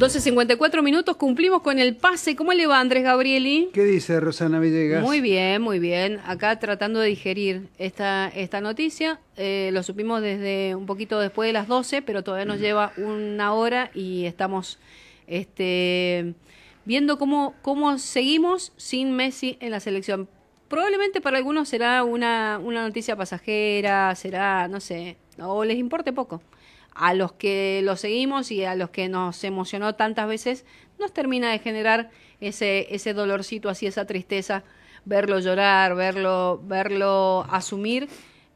12:54, cumplimos con el pase. ¿Cómo le va, Andrés Gabrieli? ¿Qué dice Rosana Villegas? Muy bien, muy bien. Acá tratando de digerir esta noticia. Lo supimos desde un poquito después de las 12, pero todavía nos lleva una hora y estamos viendo cómo seguimos sin Messi en la selección. Probablemente para algunos será una noticia pasajera, será, no sé, o les importe poco. A los que lo seguimos y a los que nos emocionó tantas veces, nos termina de generar ese dolorcito, así esa tristeza, verlo llorar, verlo asumir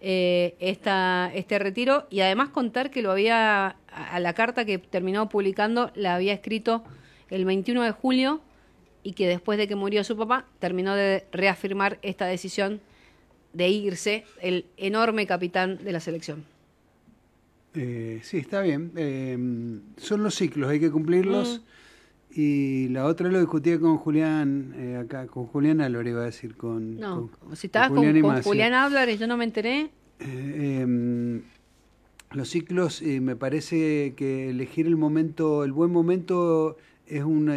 este retiro, y además contar que a la carta que terminó publicando la había escrito el 21 de julio y que después de que murió su papá terminó de reafirmar esta decisión de irse el enorme capitán de la selección. Sí, está bien. Son los ciclos, hay que cumplirlos. Y la otra lo discutía con Julián, acá, con Julián Álvarez, iba a decir. Si estabas con Julián Álvarez, yo no me enteré. Los ciclos, me parece que elegir el buen momento es una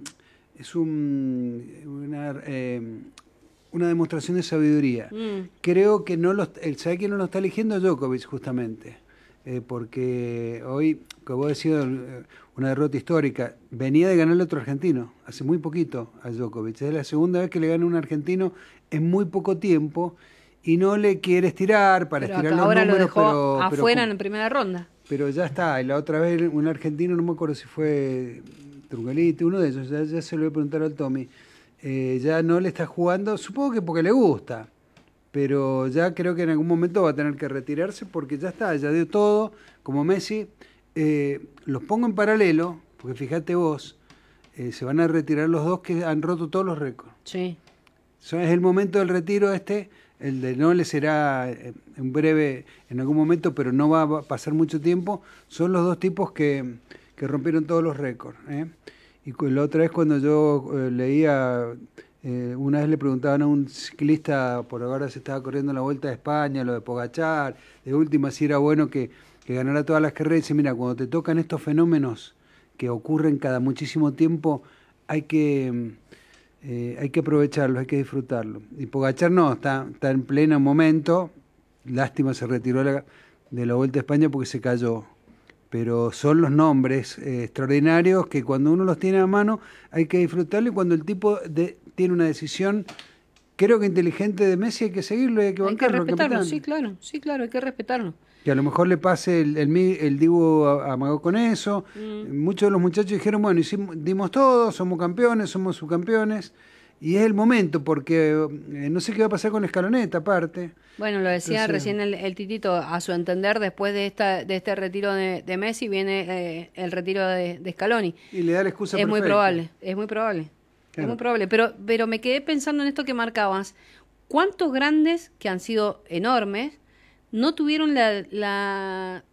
demostración de sabiduría. Creo que ¿sabe quién no lo está eligiendo? Djokovic, justamente. Porque hoy, como vos decías, una derrota histórica, venía de ganarle otro argentino, hace muy poquito a Djokovic. Es la segunda vez que le gana un argentino en muy poco tiempo y no le quiere estirar para estirar los ahora números. Lo dejó afuera en primera ronda. Pero ya está, y la otra vez un argentino, no me acuerdo si fue Trungelite, uno de ellos, ya se lo voy a preguntar al Tommy, ya no le está jugando, supongo que porque le gusta. Pero ya creo que en algún momento va a tener que retirarse porque ya está, ya dio todo, como Messi. Los pongo en paralelo, porque fíjate vos, se van a retirar los dos que han roto todos los récords. Sí. Es el momento del retiro el de Nole será en breve, en algún momento, pero no va a pasar mucho tiempo. Son los dos tipos que rompieron todos los récords. Y la otra vez cuando yo leía... una vez le preguntaban a un ciclista, por ahora se estaba corriendo la Vuelta de España, lo de Pogačar, de última si era bueno que ganara todas las carreras, y dice, mira, cuando te tocan estos fenómenos que ocurren cada muchísimo tiempo, hay que aprovecharlos, hay que disfrutarlos. Y Pogačar no, está en pleno momento, lástima se retiró de la Vuelta de España porque se cayó. Pero son los nombres extraordinarios que cuando uno los tiene a mano hay que disfrutarlo, y cuando el tipo tiene una decisión, creo que inteligente, de Messi, hay que seguirlo y hay que bancarlo. Hay que respetarlo, sí, claro, hay que respetarlo. Que a lo mejor le pase el Dibu amagó con eso. Muchos de los muchachos dijeron, bueno, dimos todo, somos campeones, somos subcampeones. Y es el momento, porque no sé qué va a pasar con Scaloneta, aparte. Bueno, lo decía recién el Titito, a su entender, después de este retiro de Messi, viene el retiro de Scaloni. Y le da la excusa perfecta. Es muy probable. Claro. Es muy probable. Pero me quedé pensando en esto que marcabas. ¿Cuántos grandes, que han sido enormes, no tuvieron la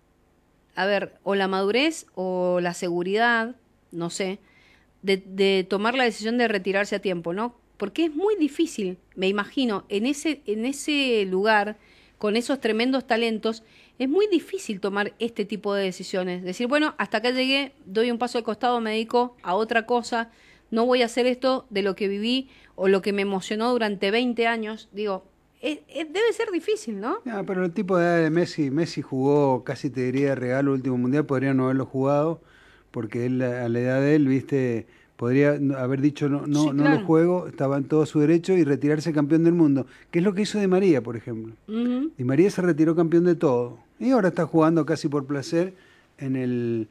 madurez o la seguridad, no sé, de tomar la decisión de retirarse a tiempo, ¿no? Porque es muy difícil, me imagino, en ese lugar, con esos tremendos talentos, es muy difícil tomar este tipo de decisiones. Decir, bueno, hasta acá llegué, doy un paso al costado, me dedico a otra cosa, no voy a hacer esto de lo que viví o lo que me emocionó durante 20 años. Digo, debe ser difícil, ¿no? No, pero el tipo de edad de Messi jugó, casi te diría de regalo, el último mundial, podría no haberlo jugado, porque él, a la edad de él, viste, podría haber dicho no claro, lo juego, estaba en todo su derecho, y retirarse campeón del mundo, que es lo que hizo Di María, por ejemplo. Di María se retiró campeón de todo, y ahora está jugando casi por placer en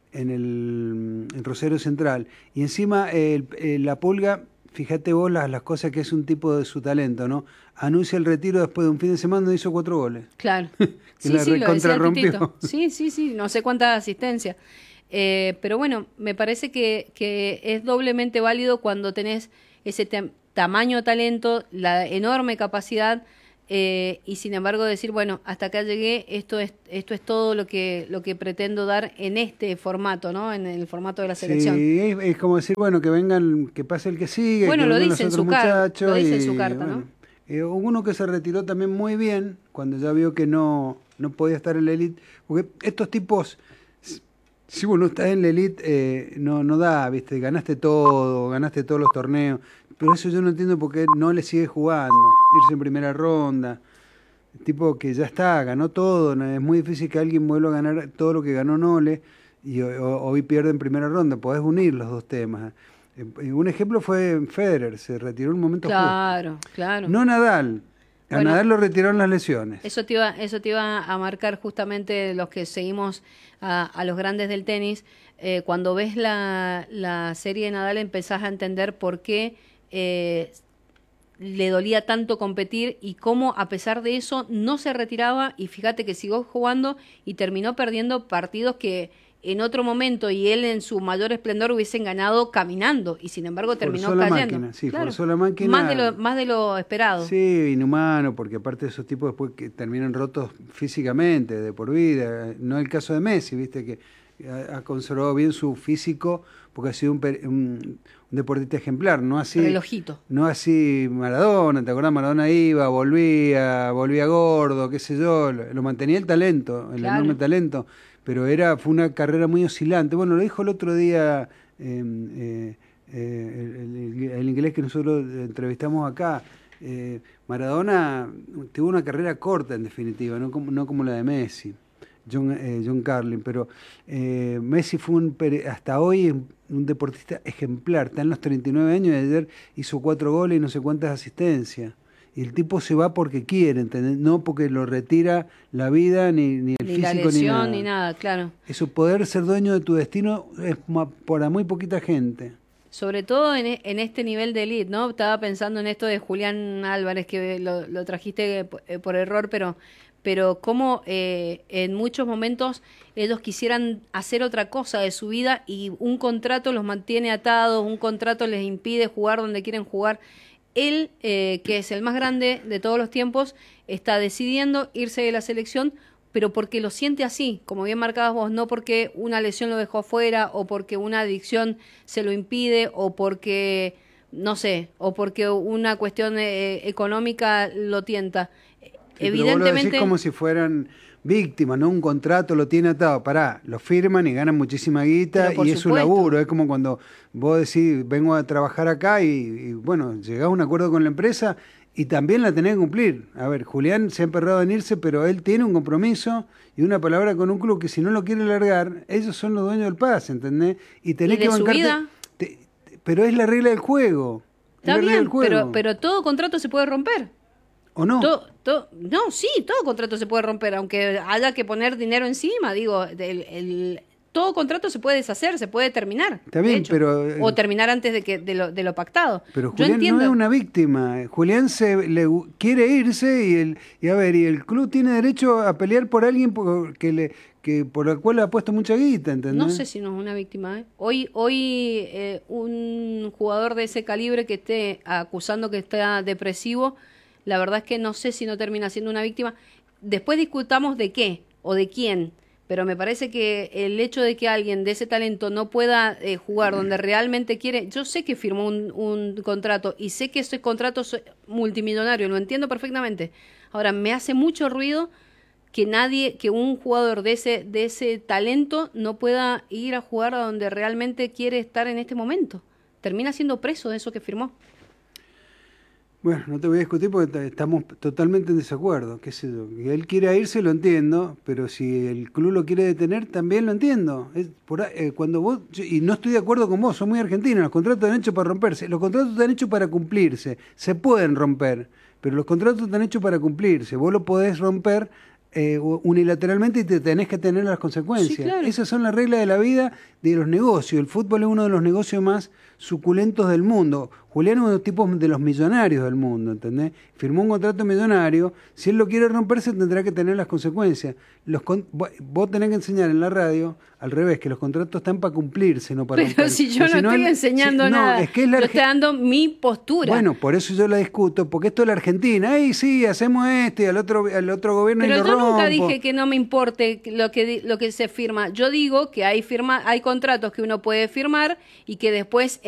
Rosario Central. Y encima la Pulga, fíjate vos las cosas que es un tipo de su talento, ¿no? Anuncia el retiro después de un fin de semana donde hizo 4 goles. Claro. Sí, lo decía el Titito. Sí, no sé cuánta asistencia. Pero bueno, me parece que es doblemente válido cuando tenés ese tamaño, talento, la enorme capacidad, y sin embargo decir, bueno, hasta acá llegué, esto es todo lo que pretendo dar en este formato, ¿no? En el formato de la selección. Sí, es como decir, bueno, que vengan, que pase el que sigue. Bueno, que lo dice en su carta, bueno, ¿no? Uno que se retiró también muy bien, cuando ya vio que no podía estar en la élite, porque estos tipos Si bueno, estás en la elite, no da, ¿viste? Ganaste todo, ganaste todos los torneos. Pero eso yo no entiendo por qué no le sigue jugando. Irse en primera ronda. Tipo que ya está, ganó todo. ¿No? Es muy difícil que alguien vuelva a ganar todo lo que ganó Nole y hoy pierde en primera ronda. Podés unir los dos temas. Un ejemplo fue Federer, se retiró en un momento Claro, justo. claro. No Nadal. A Bueno, Nadal lo retiraron las lesiones. eso te iba a marcar justamente los que seguimos a los grandes del tenis. Cuando ves la serie de Nadal empezás a entender por qué le dolía tanto competir y cómo a pesar de eso no se retiraba y fíjate que siguió jugando y terminó perdiendo partidos que en otro momento y él en su mayor esplendor hubiesen ganado caminando y sin embargo terminó Forzó la cayendo. máquina, sí, Claro. forzó la máquina. Más de lo esperado. Sí, inhumano, porque aparte de esos tipos después que terminan rotos físicamente, de por vida. No el caso de Messi, viste, que ha conservado bien su físico, porque ha sido un deportista ejemplar, no así. Relojito. No así Maradona, ¿te acordás? Maradona iba, volvía gordo, qué sé yo, lo mantenía el talento, el enorme talento, pero fue una carrera muy oscilante. Bueno, lo dijo el otro día el inglés que nosotros entrevistamos acá. Maradona tuvo una carrera corta en definitiva, no como la de Messi, John Carlin, pero Messi fue hasta hoy un deportista ejemplar, está en los 39 años y ayer hizo 4 goles y no sé cuántas asistencias. Y el tipo se va porque quiere, ¿entendés? No porque lo retira la vida, ni el Ni físico, la lesión, ni nada, claro. Eso, poder ser dueño de tu destino es para muy poquita gente. Sobre todo en este nivel de elite, ¿no? Estaba pensando en esto de Julián Álvarez, que lo trajiste por error, pero cómo en muchos momentos ellos quisieran hacer otra cosa de su vida y un contrato los mantiene atados, un contrato les impide jugar donde quieren jugar. Él, que es el más grande de todos los tiempos, está decidiendo irse de la selección, pero porque lo siente así, como bien marcabas vos, no porque una lesión lo dejó afuera o porque una adicción se lo impide o porque, no sé, o porque una cuestión económica lo tienta. Sí, Evidentemente. Pero vos lo decís como si fueran víctimas, ¿no? Un contrato lo tiene atado. Pará, lo firman y ganan muchísima guita y es su laburo. Es como cuando vos decís, vengo a trabajar acá y bueno, llegás a un acuerdo con la empresa y también la tenés que cumplir. A ver, Julián se ha emperrado en irse, pero él tiene un compromiso y una palabra con un club que si no lo quiere largar, ellos son los dueños del pase, ¿entendés? Y tenés que bancarte. Vida? Pero es la regla del juego. Está bien, pero todo contrato se puede romper. ¿O no? No, sí, todo contrato se puede romper, aunque haya que poner dinero encima, digo, todo contrato se puede deshacer, se puede terminar. Está bien, pero o terminar antes de lo pactado. Pero Julián no es una víctima. Julián quiere irse y el club tiene derecho a pelear por alguien por el cual le ha puesto mucha guita, ¿entendés? No sé si no es una víctima. Hoy un jugador de ese calibre que esté acusando que está depresivo, la verdad es que no sé si no termina siendo una víctima. Después discutamos de qué o de quién, pero me parece que el hecho de que alguien de ese talento no pueda jugar donde realmente quiere, yo sé que firmó un contrato y sé que ese contrato es multimillonario, lo entiendo perfectamente. Ahora, me hace mucho ruido que un jugador de ese talento no pueda ir a jugar a donde realmente quiere estar en este momento. Termina siendo preso de eso que firmó. Bueno, no te voy a discutir porque estamos totalmente en desacuerdo, qué sé yo. Que él quiera irse lo entiendo, pero si el club lo quiere detener también lo entiendo. Cuando y no estoy de acuerdo con vos, soy muy argentino, los contratos están hechos para romperse, los contratos están hechos para cumplirse, se pueden romper, pero los contratos están hechos para cumplirse, vos lo podés romper unilateralmente y te tenés que tener las consecuencias. Sí, claro. Esas son las reglas de la vida, de los negocios. El fútbol es uno de los negocios más suculentos del mundo. Julián es uno de los tipos de los millonarios del mundo, ¿entendés? Firmó un contrato millonario, si él lo quiere romperse tendrá que tener las consecuencias. Vos tenés que enseñar en la radio, al revés, que los contratos están para cumplirse, no para romperse. Pero si yo no estoy enseñando nada, yo estoy dando mi postura. Bueno, por eso yo la discuto, porque esto es la Argentina. ¡Ay, sí, hacemos esto! Y al otro gobierno pero y lo yo rompo. Nunca dije que no me importe lo que se firma. Yo digo que hay contratos que uno puede firmar y que después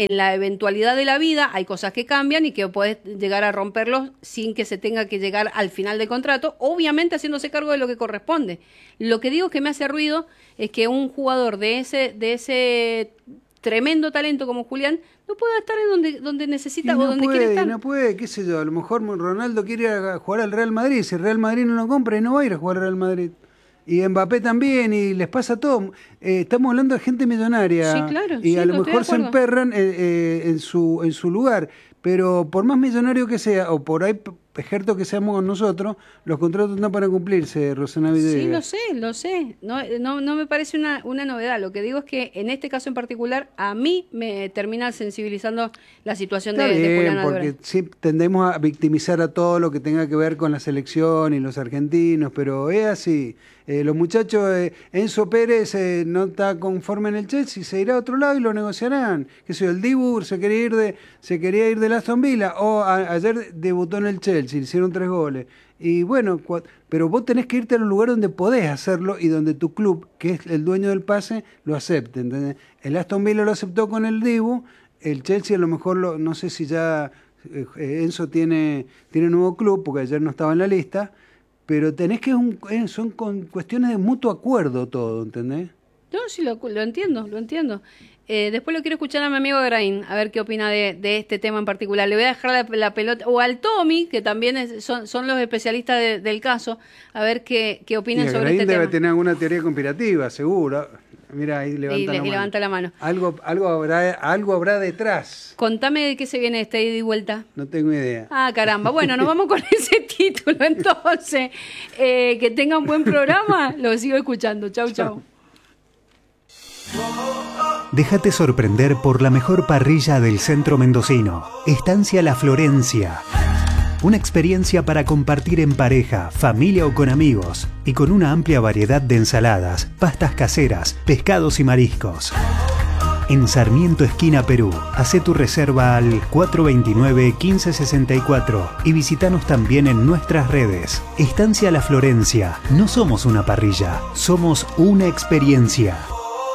en la eventualidad de la vida hay cosas que cambian y que podés llegar a romperlos sin que se tenga que llegar al final del contrato, obviamente haciéndose cargo de lo que corresponde. Lo que digo que me hace ruido es que un jugador de ese tremendo talento como Julián no puede estar en donde necesita o donde quiere estar. No puede, qué sé yo, a lo mejor Ronaldo quiere ir a jugar al Real Madrid, si el Real Madrid no lo compra, y no va a ir a jugar al Real Madrid. Y Mbappé también, y les pasa todo. Estamos hablando de gente millonaria. Sí, claro. Y sí, a lo mejor se emperran en su lugar. Pero por más millonario que sea, o por ahí ejerto que seamos nosotros, los contratos no para cumplirse, Rosana Villegas. Sí, lo sé. No me parece una novedad. Lo que digo es que en este caso en particular, a mí me termina sensibilizando la situación de Julián Álvarez. Porque sí tendemos a victimizar a todo lo que tenga que ver con la selección y los argentinos, pero es así. Los muchachos, Enzo Pérez no está conforme en el Chelsea, se irá a otro lado y lo negociarán. ¿Qué sé yo? El Dibu se quería ir del Aston Villa, o ayer debutó en el Chelsea, le hicieron 3 goles. Y bueno, pero vos tenés que irte a un lugar donde podés hacerlo y donde tu club, que es el dueño del pase, lo acepte, ¿entendés? El Aston Villa lo aceptó con el Dibu, el Chelsea a lo mejor, no sé si ya Enzo tiene nuevo club, porque ayer no estaba en la lista, pero tenés que, son cuestiones de mutuo acuerdo todo, ¿entendés? No, sí, lo entiendo. Después lo quiero escuchar a mi amigo Grain, a ver qué opina de este tema en particular. Le voy a dejar la pelota, o al Tommy, que también son los especialistas del caso, a ver qué opinan sobre Grain este tema. debe tener alguna teoría conspirativa, seguro. Mira, ahí levanta la mano. Algo habrá detrás. Contame de qué se viene esta ida y vuelta. No tengo idea. Ah, caramba. Bueno, nos vamos con ese título entonces. Que tengan buen programa. Lo sigo escuchando. Chau. Déjate sorprender por la mejor parrilla del centro mendocino. Estancia La Florencia. Una experiencia para compartir en pareja, familia o con amigos, y con una amplia variedad de ensaladas, pastas caseras, pescados y mariscos. En Sarmiento, esquina Perú. Hacé tu reserva al 429-1564 y visítanos también en nuestras redes. Estancia La Florencia. No somos una parrilla, somos una experiencia.